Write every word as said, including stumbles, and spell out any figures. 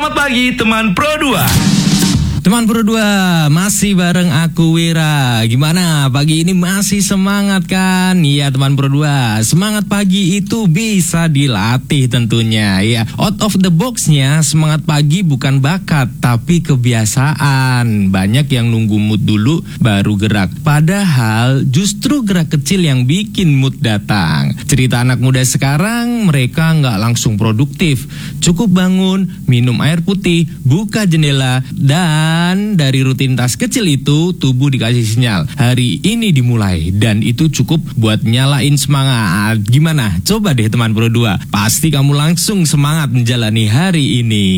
Selamat pagi teman Pro dua. Teman Pro dua, masih bareng aku Wira. Gimana? Pagi ini masih semangat kan? Iya teman Pro dua, semangat pagi itu bisa dilatih tentunya. Ya, out of the box-nya semangat pagi bukan bakat, tapi kebiasaan. Banyak yang nunggu mood dulu baru gerak. Padahal justru gerak kecil yang bikin mood datang. Cerita anak muda sekarang, mereka nggak langsung produktif. Cukup bangun, minum air putih, buka jendela, dan Dan dari rutinitas kecil itu tubuh dikasih sinyal hari ini dimulai, dan itu cukup buat nyalain semangat. Gimana? Coba deh teman Pro dua, pasti kamu langsung semangat menjalani hari ini.